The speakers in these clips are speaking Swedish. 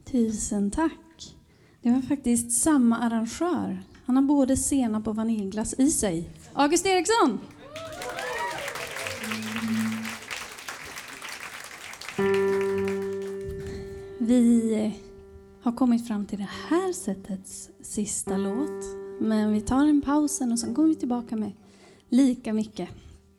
Tusen tack. Det var faktiskt samma arrangör. Han har både senap och vaniljglass i sig. August Eriksson! Vi har kommit fram till det här sättets sista låt. Men vi tar en pausen och sen kommer vi tillbaka med lika mycket.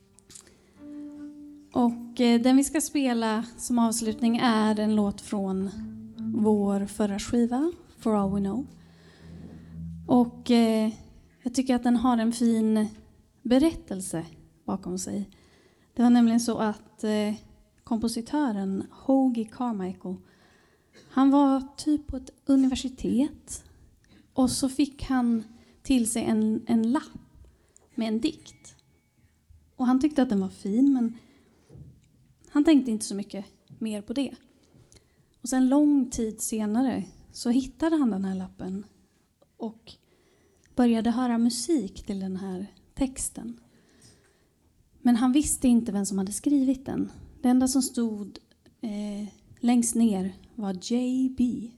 Och den vi ska spela som avslutning är en låt från vår förra skiva, For All We Know. Och jag tycker att den har en fin berättelse bakom sig. Det var nämligen så att kompositören Hoagy Carmichael, han var typ på ett universitet och så fick han till sig en lapp med en dikt. Och han tyckte att den var fin, men han tänkte inte så mycket mer på det. Och sen lång tid senare så hittade han den här lappen och började höra musik till den här texten. Men han visste inte vem som hade skrivit den. Det enda som stod längst ner var JB.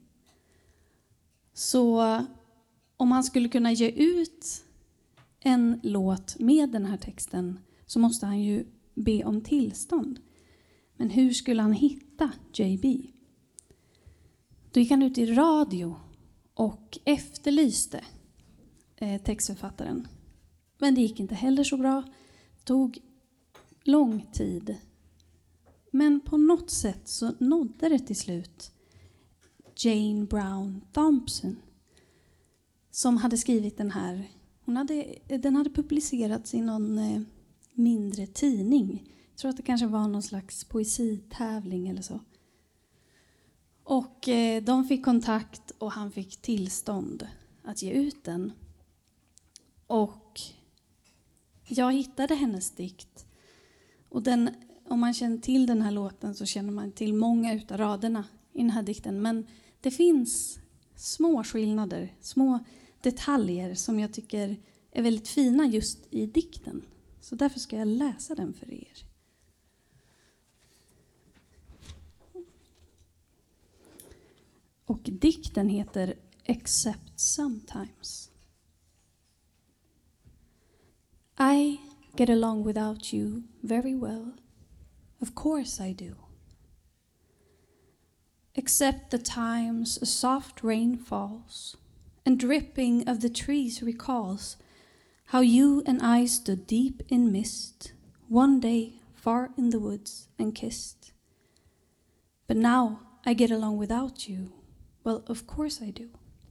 Så om han skulle kunna ge ut en låt med den här texten så måste han ju be om tillstånd. Men hur skulle han hitta JB? Då gick han ut i radio och efterlyste textförfattaren. Men det gick inte heller så bra. Det tog lång tid. Men på något sätt så nådde det till slut Jane Brown Thompson, som hade skrivit den här. Den hade publicerats i någon mindre tidning. Jag tror att det kanske var någon slags poesitävling eller så. Och de fick kontakt och han fick tillstånd att ge ut den. Och jag hittade hennes dikt. Och om man känner till den här låten så känner man till många utav raderna i den här dikten. Men det finns små skillnader, små detaljer som jag tycker är väldigt fina just i dikten. Så därför ska jag läsa den för er. Och dikten heter Except Sometimes. I get along without you very well. Of course I do. Except the times a soft rain falls and dripping of the trees recalls how you and I stood deep in mist one day far in the woods and kissed. But now I get along without you. Well, of course I do.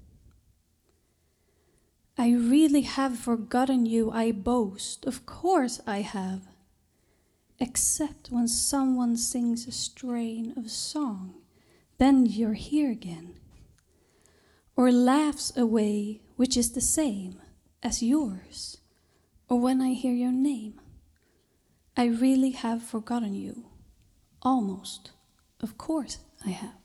I really have forgotten you, I boast. Of course I have. Except when someone sings a strain of song, then you're here again. Or laughs away, which is the same as yours. Or when I hear your name. I really have forgotten you. Almost. Of course I have.